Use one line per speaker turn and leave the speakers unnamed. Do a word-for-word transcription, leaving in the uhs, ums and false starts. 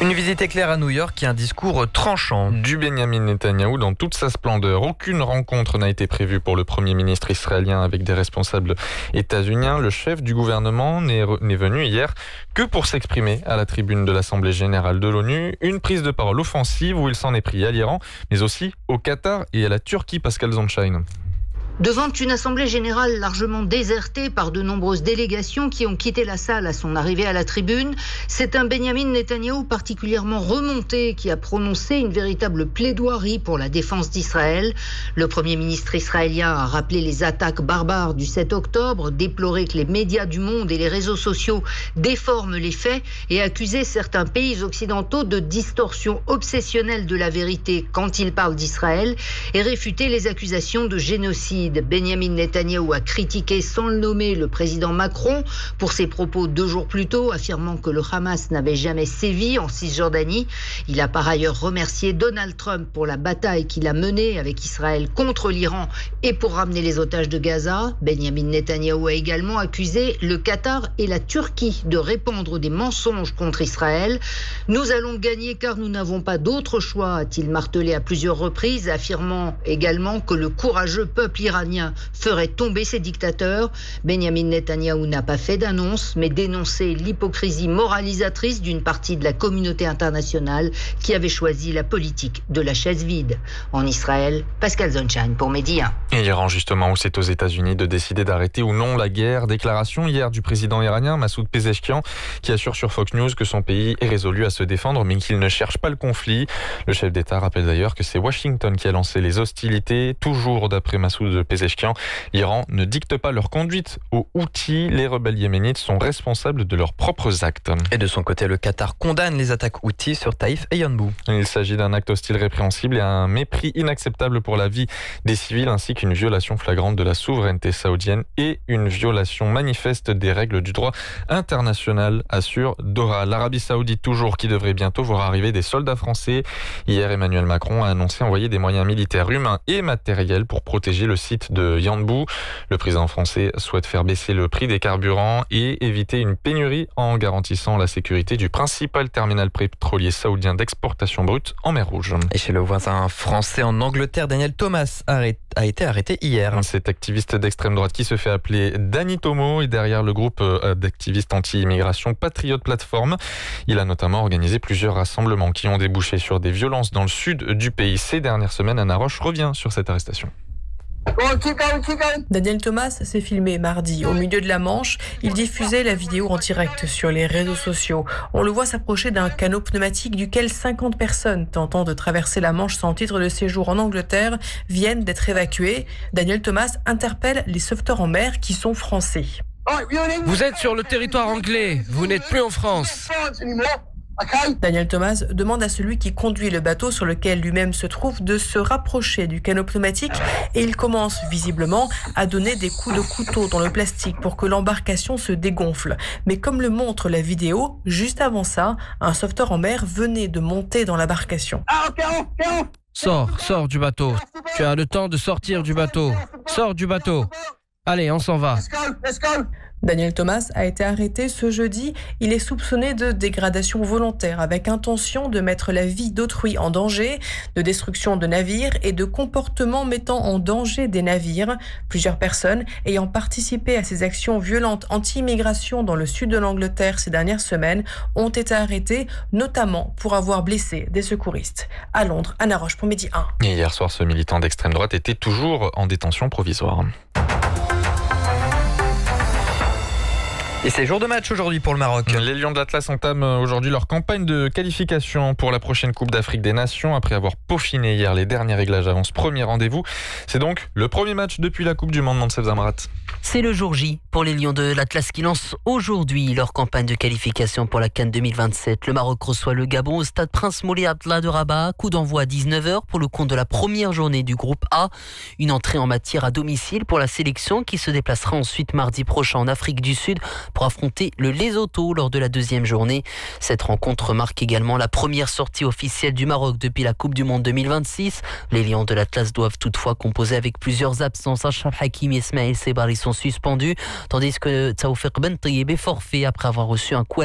Une visite éclair à New York et un discours tranchant.
Du Benyamin Netanyahou dans toute sa splendeur. Aucune rencontre n'a été prévue pour le Premier ministre israélien avec des responsables états-uniens. Le chef du gouvernement n'est, re- n'est venu hier que pour s'exprimer à la tribune de l'Assemblée générale de l'ONU. Une prise de parole offensive où il s'en est pris à l'Iran, mais aussi au Qatar et à la Turquie, Pascal Zonshine.
Devant une assemblée générale largement désertée par de nombreuses délégations qui ont quitté la salle à son arrivée à la tribune, c'est un Benyamin Netanyahou particulièrement remonté qui a prononcé une véritable plaidoirie pour la défense d'Israël. Le Premier ministre israélien a rappelé les attaques barbares du sept octobre, déploré que les médias du monde et les réseaux sociaux déforment les faits et accusé certains pays occidentaux de distorsion obsessionnelle de la vérité quand ils parlent d'Israël et réfuté les accusations de génocide. Benyamin Netanyahou a critiqué sans le nommer le président Macron pour ses propos deux jours plus tôt, affirmant que le Hamas n'avait jamais sévi en Cisjordanie. Il a par ailleurs remercié Donald Trump pour la bataille qu'il a menée avec Israël contre l'Iran et pour ramener les otages de Gaza. Benyamin Netanyahou a également accusé le Qatar et la Turquie de répandre des mensonges contre Israël. Nous allons gagner car nous n'avons pas d'autre choix, a-t-il martelé à plusieurs reprises, affirmant également que le courageux peuple iranien ferait tomber ses dictateurs. Benyamin Netanyahou n'a pas fait d'annonce, mais dénoncé l'hypocrisie moralisatrice d'une partie de la communauté internationale qui avait choisi la politique de la chaise vide. En Israël, Pascal Zonshine pour Medi un.
Et l'Iran, justement, où c'est aux États-Unis de décider d'arrêter ou non la guerre. Déclaration hier du président iranien Massoud Pezeshkian qui assure sur Fox News que son pays est résolu à se défendre mais qu'il ne cherche pas le conflit. Le chef d'État rappelle d'ailleurs que c'est Washington qui a lancé les hostilités. Toujours d'après Massoud Pezeshkian, l'Iran ne dicte pas leur conduite aux Houthis. Les rebelles yéménites sont responsables de leurs propres actes.
Et de son côté, le Qatar condamne les attaques Houthis sur Taïf et Yanbu.
Il s'agit d'un acte hostile répréhensible et un mépris inacceptable pour la vie des civils ainsi qu'une violation flagrante de la souveraineté saoudienne et une violation manifeste des règles du droit international, assure Doha. L'Arabie saoudite toujours qui devrait bientôt voir arriver des soldats français. Hier, Emmanuel Macron a annoncé envoyer des moyens militaires humains et matériels pour protéger le site de Yanbu. Le président français souhaite faire baisser le prix des carburants et éviter une pénurie en garantissant la sécurité du principal terminal pétrolier saoudien d'exportation brute en mer Rouge.
Et chez le voisin français en Angleterre, Daniel Thomas a été arrêté hier.
Cet activiste d'extrême droite qui se fait appeler Danny Tomo est derrière le groupe d'activistes anti-immigration Patriot Platform. Il a notamment organisé plusieurs rassemblements qui ont débouché sur des violences dans le sud du pays. Ces dernières semaines, Anna Roche revient sur cette arrestation.
Daniel Thomas s'est filmé mardi au milieu de la Manche. Il diffusait la vidéo en direct sur les réseaux sociaux. On le voit s'approcher d'un canot pneumatique duquel cinquante personnes tentant de traverser la Manche sans titre de séjour en Angleterre viennent d'être évacuées. Daniel Thomas interpelle les sauveteurs en mer qui sont français.
Vous êtes sur le territoire anglais, vous n'êtes plus en France.
Daniel Thomas demande à celui qui conduit le bateau sur lequel lui-même se trouve de se rapprocher du canot pneumatique et il commence visiblement à donner des coups de couteau dans le plastique pour que l'embarcation se dégonfle. Mais comme le montre la vidéo, juste avant ça, un sauveteur en mer venait de monter dans l'embarcation.
Sors, sors du bateau. Tu as le temps de sortir du bateau. Sors du bateau. Allez, on s'en va.
Daniel Thomas a été arrêté ce jeudi. Il est soupçonné de dégradation volontaire avec intention de mettre la vie d'autrui en danger, de destruction de navires et de comportement mettant en danger des navires. Plusieurs personnes ayant participé à ces actions violentes anti-immigration dans le sud de l'Angleterre ces dernières semaines ont été arrêtées, notamment pour avoir blessé des secouristes. À Londres, Anna Roche pour Medi un.
Et hier soir, ce militant d'extrême droite était toujours en détention provisoire.
Et c'est jour de match aujourd'hui pour le Maroc.
Les Lions de l'Atlas entament aujourd'hui leur campagne de qualification pour la prochaine Coupe d'Afrique des Nations. Après avoir peaufiné hier les derniers réglages avant ce premier rendez-vous. C'est donc le premier match depuis la Coupe du Monde, Mansef Zamrat.
C'est le jour J pour les Lions de l'Atlas qui lancent aujourd'hui leur campagne de qualification pour la CAN deux mille vingt-sept. Le Maroc reçoit le Gabon au stade Prince Moulay Abdallah de Rabat. Coup d'envoi à dix-neuf heures pour le compte de la première journée du groupe A. Une entrée en matière à domicile pour la sélection qui se déplacera ensuite mardi prochain en Afrique du Sud pour affronter le Lesotho lors de la deuxième journée. Cette rencontre marque également la première sortie officielle du Maroc depuis la Coupe du Monde deux mille vingt-six. Les Lions de l'Atlas doivent toutefois composer avec plusieurs absences. Achraf Hakimi et Ismaël Sebari sont suspendus, tandis que Taoufik Ben Taïeb est forfait après avoir reçu un coup à